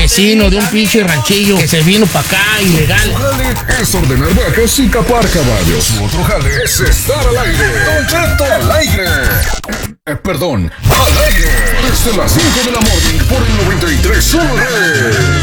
vecino de un pinche ranchillo que se vino para acá ilegal. Su jale es ordenar vacas y capar caballos. Su otro jale es estar al aire. Don Cheto al aire. Perdón, al aire. Desde las 5 de la morning por el 93 Red.